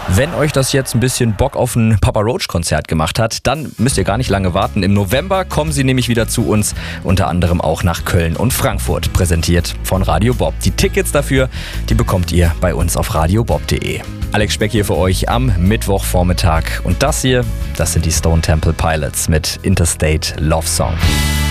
Wenn euch das jetzt ein bisschen Bock auf ein Papa Roach Konzert gemacht hat, dann müsst ihr gar nicht lange warten. Im November kommen sie nämlich wieder zu uns, unter anderem auch nach Köln und Frankfurt, präsentiert von Radio Bob. Die Tickets dafür, die bekommt ihr bei uns auf radiobob.de. Alex Speck hier für euch am Mittwochvormittag. Und das hier, das sind die Stone Temple Pilots mit Interstate Love Song.